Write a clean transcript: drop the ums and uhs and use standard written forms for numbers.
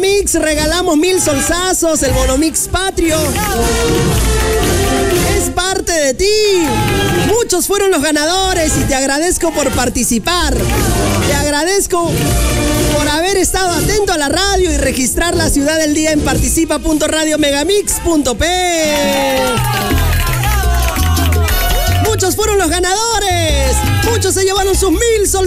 Bonomix regalamos 1000 solsazos, el Bonomix Patrio. Es parte de ti. Muchos fueron los ganadores y te agradezco por participar. Te agradezco por haber estado atento a la radio y registrar la ciudad del día en participa.radiomegamix.p. Muchos fueron los ganadores. Muchos se llevaron sus 1000 solsazos.